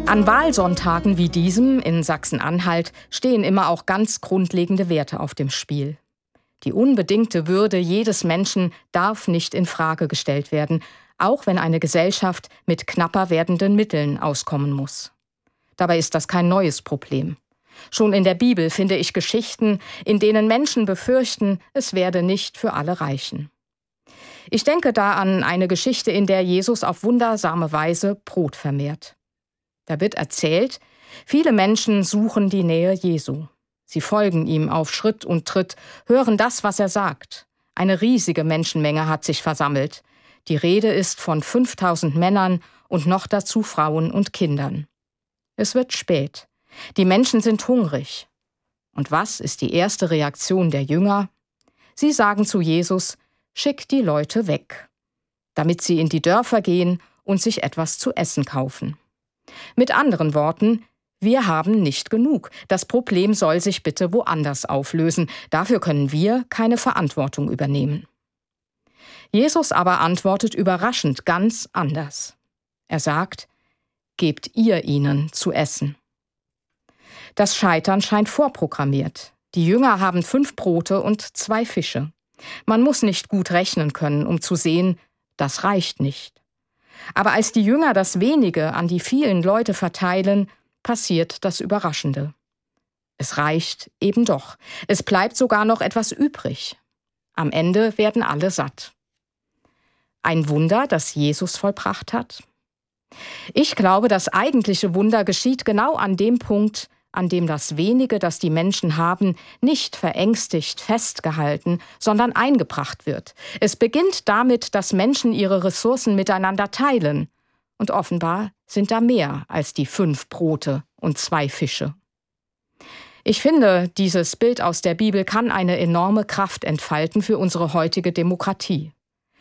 An Wahlsonntagen wie diesem in Sachsen-Anhalt stehen immer auch ganz grundlegende Werte auf dem Spiel. Die unbedingte Würde jedes Menschen darf nicht in Frage gestellt werden, auch wenn eine Gesellschaft mit knapper werdenden Mitteln auskommen muss. Dabei ist das kein neues Problem. Schon in der Bibel finde ich Geschichten, in denen Menschen befürchten, es werde nicht für alle reichen. Ich denke da an eine Geschichte, in der Jesus auf wundersame Weise Brot vermehrt. Da wird erzählt, viele Menschen suchen die Nähe Jesu. Sie folgen ihm auf Schritt und Tritt, hören das, was er sagt. Eine riesige Menschenmenge hat sich versammelt. Die Rede ist von 5000 Männern und noch dazu Frauen und Kindern. Es wird spät. Die Menschen sind hungrig. Und was ist die erste Reaktion der Jünger? Sie sagen zu Jesus: Schick die Leute weg, damit sie in die Dörfer gehen und sich etwas zu essen kaufen. Mit anderen Worten: Wir haben nicht genug. Das Problem soll sich bitte woanders auflösen. Dafür können wir keine Verantwortung übernehmen. Jesus aber antwortet überraschend ganz anders. Er sagt: Gebt ihr ihnen zu essen. Das Scheitern scheint vorprogrammiert. Die Jünger haben 5 Brote und 2 Fische. Man muss nicht gut rechnen können, um zu sehen, das reicht nicht. Aber als die Jünger das Wenige an die vielen Leute verteilen, passiert das Überraschende. Es reicht eben doch. Es bleibt sogar noch etwas übrig. Am Ende werden alle satt. Ein Wunder, das Jesus vollbracht hat? Ich glaube, das eigentliche Wunder geschieht genau an dem Punkt, an dem das Wenige, das die Menschen haben, nicht verängstigt festgehalten, sondern eingebracht wird. Es beginnt damit, dass Menschen ihre Ressourcen miteinander teilen. Und offenbar sind da mehr als die 5 Brote und 2 Fische. Ich finde, dieses Bild aus der Bibel kann eine enorme Kraft entfalten für unsere heutige Demokratie.